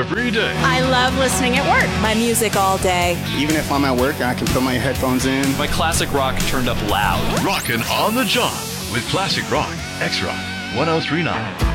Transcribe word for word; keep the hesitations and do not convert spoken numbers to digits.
every day. I love listening at work. My music all day. Even if I'm at work, I can put my headphones in. My classic rock turned up loud. Rockin' on the job with Classic Rock, X-Rock, one oh three point nine.